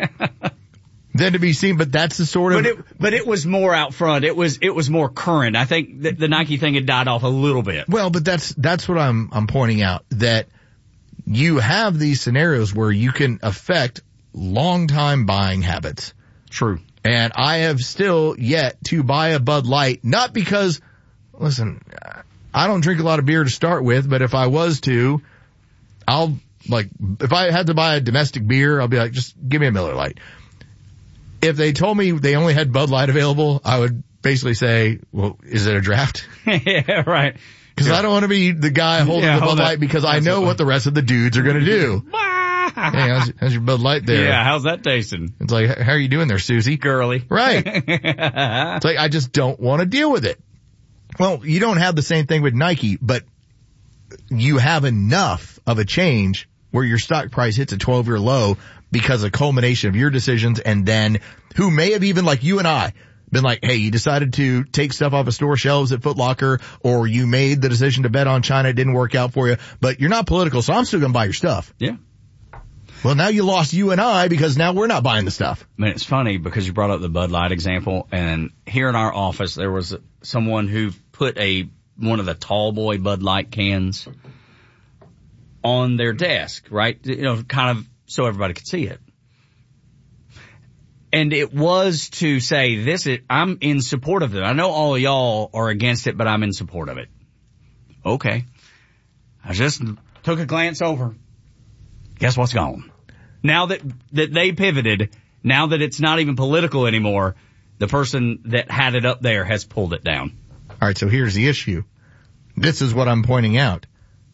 than to be seen. But that's the sort of. But it was more out front. It was more current. I think the Nike thing had died off a little bit. Well, but that's what I'm pointing out, that you have these scenarios where you can affect long time buying habits. True. And I have still yet to buy a Bud Light, not because, listen, I don't drink a lot of beer to start with, but if I was to, if I had to buy a domestic beer, I'll be like, just give me a Miller Lite. If they told me they only had Bud Light available, I would basically say, well, is it a draft? Yeah, right. Because I don't want to be the guy holding the Bud Light because I know what the rest of the dudes are going to do. Hey, how's your Bud Light there? Yeah, how's that tasting? It's like, how are you doing there, Susie? Girly. Right. It's like, I just don't want to deal with it. Well, you don't have the same thing with Nike, but you have enough of a change where your stock price hits a 12-year low because of culmination of your decisions, and then who may have even, like you and I, been like, hey, you decided to take stuff off of store shelves at Foot Locker, or you made the decision to bet on China. It didn't work out for you, but you're not political, so I'm still going to buy your stuff. Yeah. Well, now you lost you and I because now we're not buying the stuff. I mean, it's funny because you brought up the Bud Light example, and here in our office there was someone who put one of the tall boy Bud Light cans on their desk, right? You know, kind of so everybody could see it. And it was to say, I'm in support of it. I know all of y'all are against it, but I'm in support of it. Okay. I just took a glance over. Guess what's gone? Now that they pivoted, now that it's not even political anymore, the person that had it up there has pulled it down. All right, so here's the issue. This is what I'm pointing out.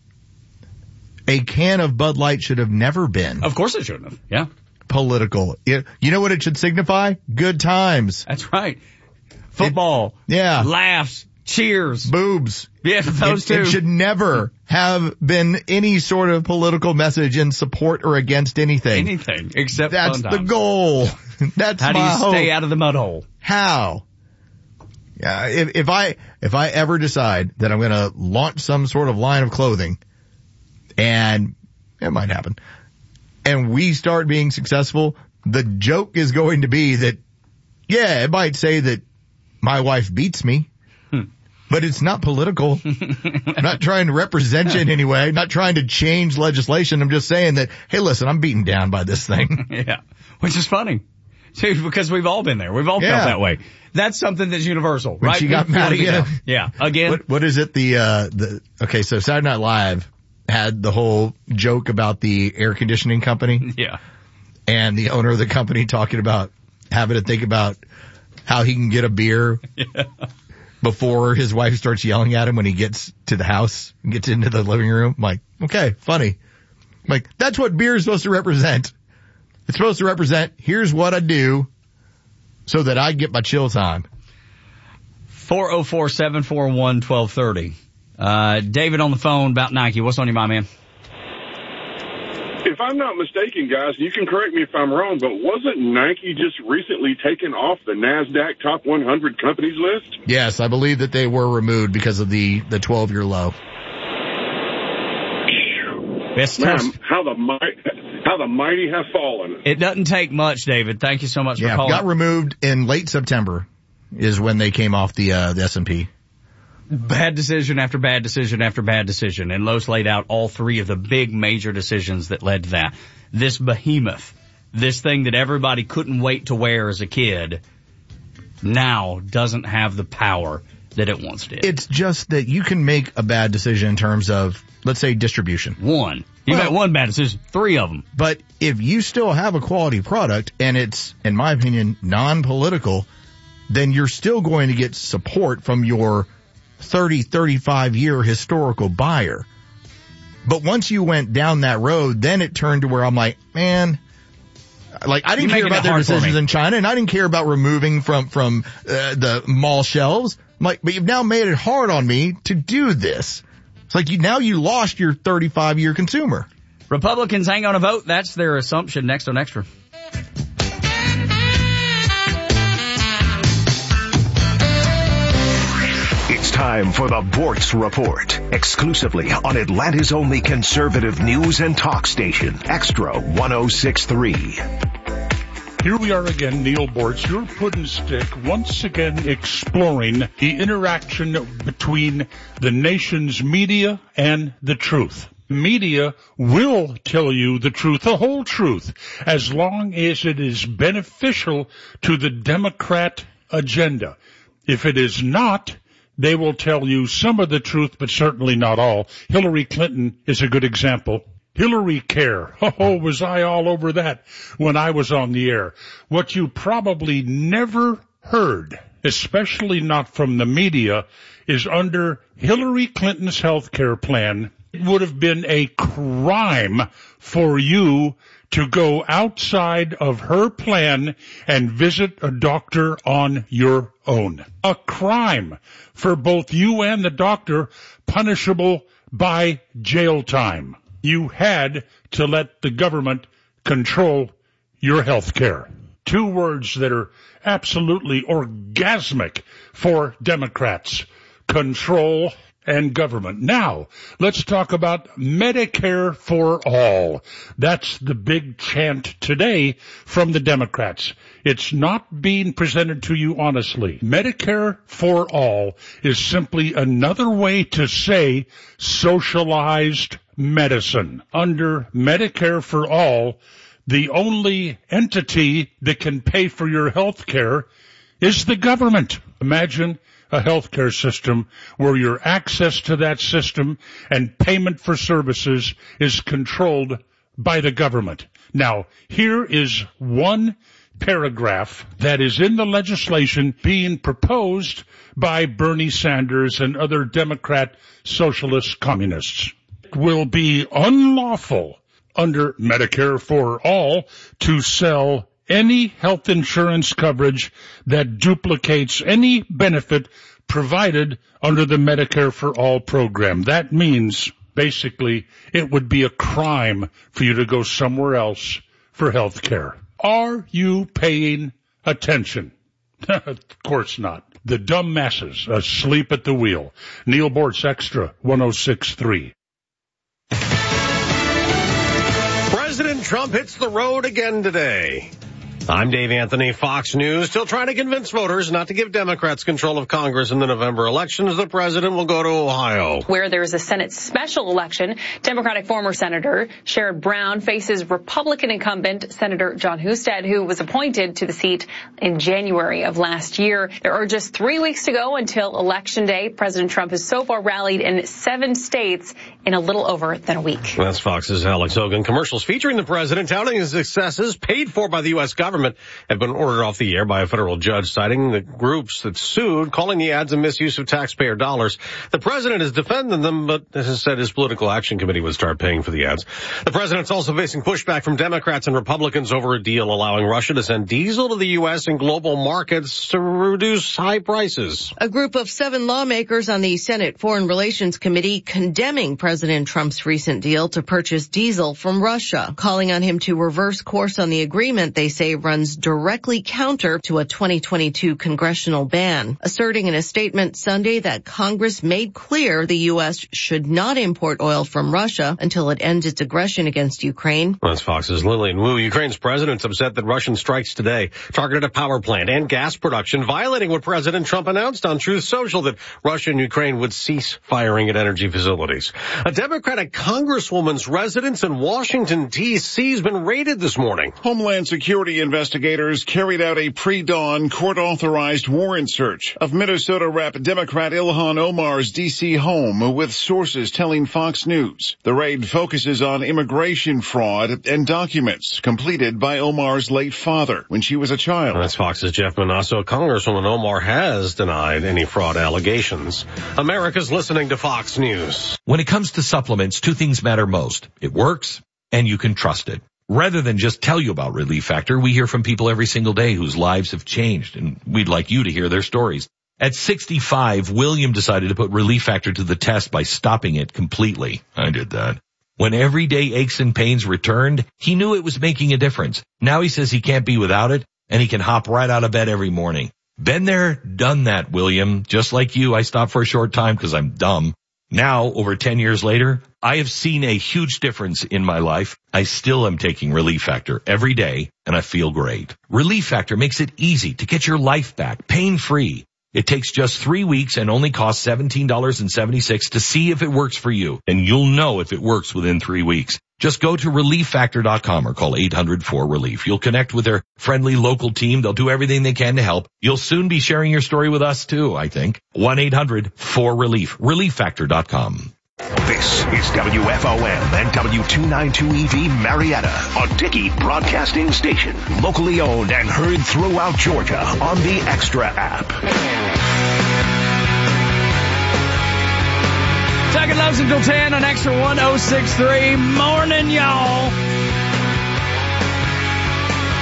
A can of Bud Light should have never been. Of course it shouldn't have. Yeah. Political. You know what it should signify? Good times. That's right. Football. Yeah. Laughs. Cheers. Boobs. Yeah, those two. It should never have been any sort of political message in support or against anything. Anything except that's fun the times. Goal. That's how do my you hope. Stay out of the mud hole? How? If I ever decide that I'm going to launch some sort of line of clothing, and it might happen, and we start being successful, the joke is going to be that, yeah, it might say that my wife beats me, but it's not political. I'm not trying to represent you in any way. I'm not trying to change legislation. I'm just saying that, hey, listen, I'm beaten down by this thing. Yeah, which is funny. See, because we've all been there. We've all felt that way. That's something that's universal, when right? She got mad again. Yeah, again. What is it? Okay, so Saturday Night Live had the whole joke about the air conditioning company. Yeah. And the owner of the company talking about having to think about how he can get a beer before his wife starts yelling at him when he gets to the house and gets into the living room. I'm like, okay, funny. I'm like, that's what beer is supposed to represent. It's supposed to represent, here's what I do so that I get my chill time. 404-741-1230. David on the phone about Nike. What's on your mind, man? If I'm not mistaken, guys, you can correct me if I'm wrong, but wasn't Nike just recently taken off the NASDAQ top 100 companies list? Yes, I believe that they were removed because of the 12-year low. Man, how the mighty have fallen. It doesn't take much, David. Thank you so much for calling. Got removed in late September is when they came off the S&P. Bad decision after bad decision after bad decision. And Los laid out all three of the big major decisions that led to that. This behemoth, this thing that everybody couldn't wait to wear as a kid, now doesn't have the power that it once did. It's just that you can make a bad decision in terms of, let's say, distribution. One. You made one bad decision, three of them. But if you still have a quality product and it's, in my opinion, non-political, then you're still going to get support from your 30, 35-year historical buyer. But once you went down that road, then it turned to where I'm like, man, like I didn't care about their decisions in China, and I didn't care about removing from the mall shelves. I'm like, but you've now made it hard on me to do this. It's like now you lost your 35-year consumer. Republicans ain't gonna vote. That's their assumption. Next on Extra. It's time for the Bortz Report, exclusively on Atlanta's only conservative news and talk station, Extra 106.3. Here we are again, Neil Bortz, your pudding stick, once again exploring the interaction between the nation's media and the truth. Media will tell you the truth, the whole truth, as long as it is beneficial to the Democrat agenda. If it is not, they will tell you some of the truth, but certainly not all. Hillary Clinton is a good example. Hillary Care. Oh, was I all over that when I was on the air. What you probably never heard, especially not from the media, is under Hillary Clinton's health care plan, it would have been a crime for you to go outside of her plan and visit a doctor on your own. A crime for both you and the doctor, punishable by jail time. You had to let the government control your health care. Two words that are absolutely orgasmic for Democrats: control and government. Now, let's talk about Medicare for all. That's the big chant today from the Democrats. It's not being presented to you honestly. Medicare for all is simply another way to say socialized medicine. Under Medicare for all, the only entity that can pay for your health care is the government. Imagine a healthcare system where your access to that system and payment for services is controlled by the government. Now, here is one paragraph that is in the legislation being proposed by Bernie Sanders and other Democrat socialist communists. It will be unlawful under Medicare for all to sell any health insurance coverage that duplicates any benefit provided under the Medicare for All program. That means, basically, it would be a crime for you to go somewhere else for health care. Are you paying attention? Of course not. The dumb masses asleep at the wheel. Neil Bortz, Extra 106.3. President Trump hits the road again today. I'm Dave Anthony, Fox News, still trying to convince voters not to give Democrats control of Congress in the November elections. The president will go to Ohio, where there is a Senate special election. Democratic former Senator Sherrod Brown faces Republican incumbent Senator John Husted, who was appointed to the seat in January of last year. There are just 3 weeks to go until Election Day. President Trump has so far rallied in 7 states in a little over than a week. That's Fox's Alex Hogan. Commercials featuring the president touting his successes paid for by the U.S. government have been ordered off the air by a federal judge, citing the groups that sued, calling the ads a misuse of taxpayer dollars. The president has defended them, but has said his political action committee would start paying for the ads. The president's also facing pushback from Democrats and Republicans over a deal allowing Russia to send diesel to the U.S. and global markets to reduce high prices. A group of 7 lawmakers on the Senate Foreign Relations Committee condemning President Trump's recent deal to purchase diesel from Russia, calling on him to reverse course on the agreement they say runs directly counter to a 2022 congressional ban, asserting in a statement Sunday that Congress made clear the U.S. should not import oil from Russia until it ends its aggression against Ukraine. That's Fox's Lillian Wu. Ukraine's president's upset that Russian strikes today targeted a power plant and gas production, violating what President Trump announced on Truth Social, that Russia and Ukraine would cease firing at energy facilities. A Democratic congresswoman's residence in Washington, D.C. has been raided this morning. Homeland Security investigators carried out a pre-dawn court-authorized warrant search of Minnesota Rep. Democrat Ilhan Omar's D.C. home, with sources telling Fox News. The raid focuses on immigration fraud and documents completed by Omar's late father when she was a child. That's Fox's Jeff Manasso. Congresswoman Omar has denied any fraud allegations. America's listening to Fox News. When it comes to supplements, 2 things matter most. It works, and you can trust it. Rather than just tell you about Relief Factor, we hear from people every single day whose lives have changed, and we'd like you to hear their stories. At 65, William decided to put Relief Factor to the test by stopping it completely. I did that. When everyday aches and pains returned, he knew it was making a difference. Now he says he can't be without it, and he can hop right out of bed every morning. Been there, done that, William. Just like you, I stopped for a short time because I'm dumb. Now, over 10 years later, I have seen a huge difference in my life. I still am taking Relief Factor every day, and I feel great. Relief Factor makes it easy to get your life back, pain-free. It takes just 3 weeks and only costs $17.76 to see if it works for you, and you'll know if it works within 3 weeks. Just go to ReliefFactor.com or call 800-4RELIEF. You'll connect with their friendly local team. They'll do everything they can to help. You'll soon be sharing your story with us too, I think. 1-800-4RELIEF. ReliefFactor.com. This is WFOM and W292EV Marietta, a Dickey Broadcasting Station. Locally owned and heard throughout Georgia on the Extra app. Second Loves until 10 on Extra 106.3. Morning, y'all.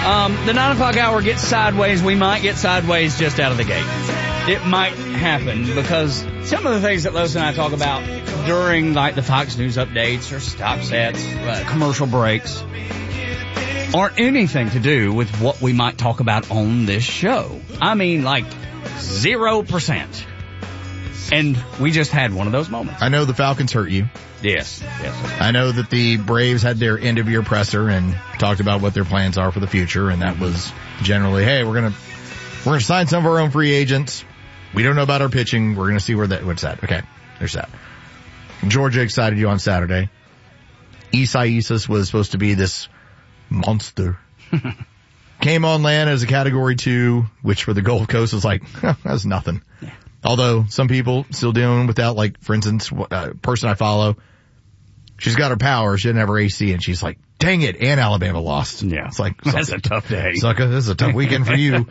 The 9 o'clock hour gets sideways. We might get sideways just out of the gate. It might happen because some of the things that Los and I talk about during like the Fox News updates or stop sets, commercial breaks, aren't anything to do with what we might talk about on this show. I mean, like 0%. And we just had one of those moments. I know the Falcons hurt you. Yes. I know that the Braves had their end of year presser and talked about what their plans are for the future, and that was generally, hey, we're gonna sign some of our own free agents. We don't know about our pitching. We're gonna see what's that. Okay, there's that. Georgia excited you on Saturday. Isai Isis was supposed to be this monster. Came on land as a Category 2, which for the Gulf Coast was like, that's nothing. Yeah. Although some people still dealing with that, like, for instance, a person I follow, she's got her power, she didn't have her AC, and she's like, dang it, and Alabama lost. Yeah. It's like, that's a tough day. Sucker, this is a tough weekend for you.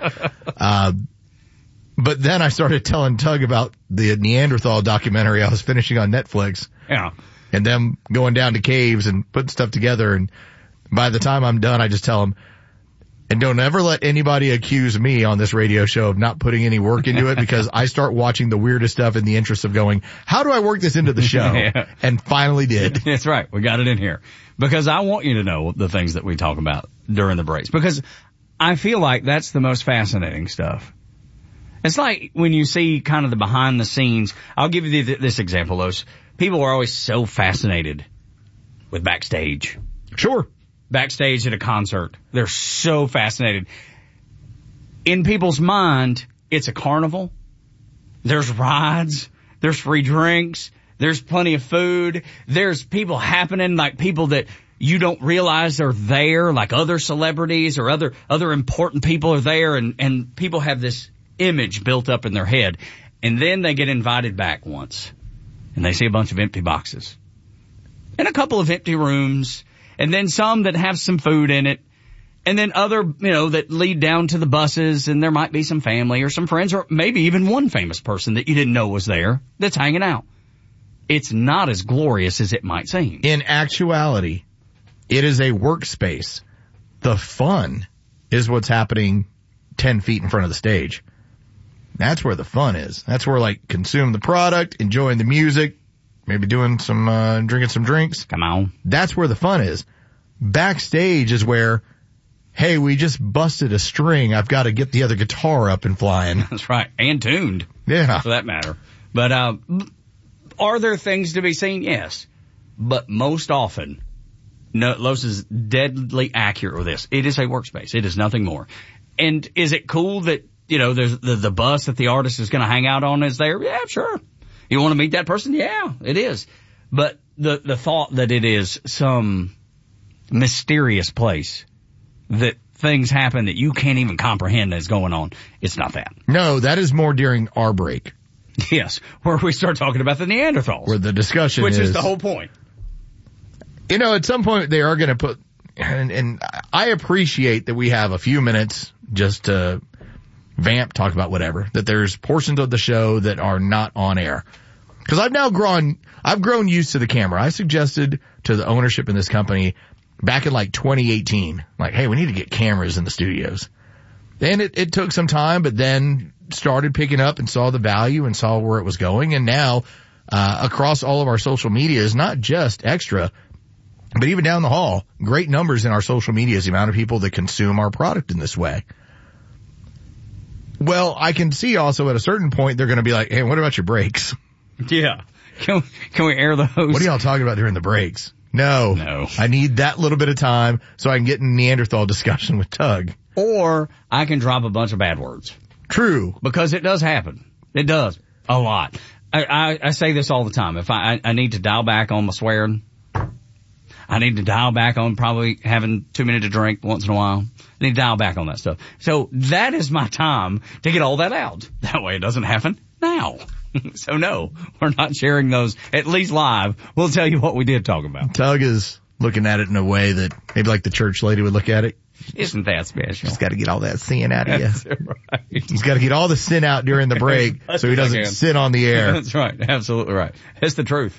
But then I started telling Tug about the Neanderthal documentary I was finishing on Netflix. Yeah. And them going down to caves and putting stuff together, and by the time I'm done, I just tell them, and don't ever let anybody accuse me on this radio show of not putting any work into it, because I start watching the weirdest stuff in the interest of going, how do I work this into the show? Yeah. And finally did. That's right. We got it in here. Because I want you to know the things that we talk about during the breaks. Because I feel like that's the most fascinating stuff. It's like when you see kind of the behind the scenes. I'll give you this example, Los. People are always so fascinated with backstage. Sure. Backstage at a concert. They're so fascinated. In people's mind, it's a carnival. There's rides. There's free drinks. There's plenty of food. There's people happening, like people that you don't realize are there, like other celebrities or other important people are there, and people have this image built up in their head. And then they get invited back once, and they see a bunch of empty boxes and a couple of empty rooms, and then some that have some food in it, and then other, that lead down to the buses, and there might be some family or some friends, or maybe even one famous person that you didn't know was there that's hanging out. It's not as glorious as it might seem. In actuality, it is a workspace. The fun is what's happening 10 feet in front of the stage. That's where the fun is. That's where, like, consume the product, enjoying the music, maybe doing some, drinking some drinks. Come on. That's where the fun is. Backstage is where, hey, we just busted a string. I've got to get the other guitar up and flying. That's right. And tuned. Yeah. For that matter. But, are there things to be seen? Yes. But most often, Los is deadly accurate with this. It is a workspace. It is nothing more. And is it cool that, there's the bus that the artist is going to hang out on is there? Yeah, sure. You want to meet that person? Yeah, it is. But the thought that it is some mysterious place that things happen that you can't even comprehend is going on, it's not that. No, that is more during our break. Yes, where we start talking about the Neanderthals. Where the discussion which is the whole point. At some point they are going to put, and I appreciate that we have a few minutes just to vamp, talk about whatever, that there's portions of the show that are not on air. Because I've grown used to the camera. I suggested to the ownership in this company back in like 2018, like, hey, we need to get cameras in the studios. And it took some time, but then started picking up and saw the value and saw where it was going. And now, across all of our social medias, not just Extra, but even down the hall, great numbers in our social medias, the amount of people that consume our product in this way. Well, I can see also at a certain point they're going to be like, hey, what about your breaks? Yeah. Can we air those? What are y'all talking about during the breaks? No. I need that little bit of time so I can get in Neanderthal discussion with Tug. Or I can drop a bunch of bad words. True. Because it does happen. It does. A lot. I say this all the time. If I need to dial back on my swearing, I need to dial back on probably having too many to drink once in a while. I need to dial back on that stuff. So that is my time to get all that out. That way it doesn't happen now. So no, we're not sharing those, at least live. We'll tell you what we did talk about. Tug is looking at it in a way that maybe like the church lady would look at it. Isn't that special? He's got to get all that sin out of you. That's right. He's got to get all the sin out during the break so he doesn't sit on the air. That's right. Absolutely right. It's the truth.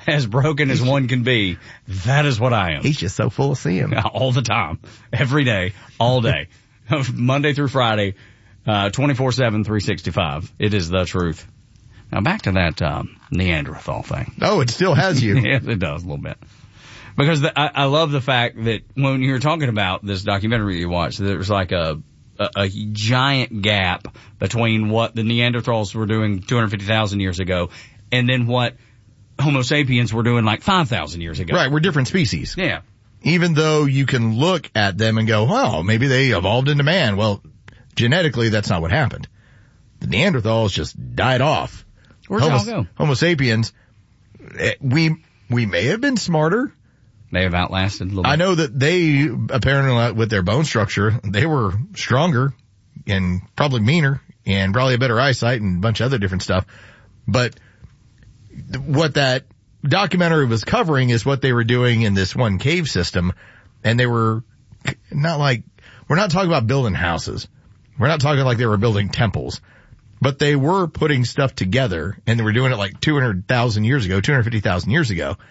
as broken as one can be, that is what I am. He's just so full of sin. All the time. Every day. All day. Monday through Friday. 24/7, 365. It is the truth. Now back to that, Neanderthal thing. Oh, it still has you. Yes, it does a little bit. Because I love the fact that when you were talking about this documentary you watched, there was like a giant gap between what the Neanderthals were doing 250,000 years ago and then what Homo sapiens were doing like 5,000 years ago. Right, we're different species. Yeah. Even though you can look at them and go, oh, maybe they evolved into man. Well, genetically, that's not what happened. The Neanderthals just died off. Where'd y'all go? Homo sapiens, we may have been smarter. May have outlasted a little bit. I know that they, apparently with their bone structure, they were stronger and probably meaner and probably a better eyesight and a bunch of other different stuff. But what that documentary was covering is what they were doing in this one cave system. And they were not like, we're not talking about building houses. We're not talking like they were building temples. But they were putting stuff together, and they were doing it like 250,000 years ago.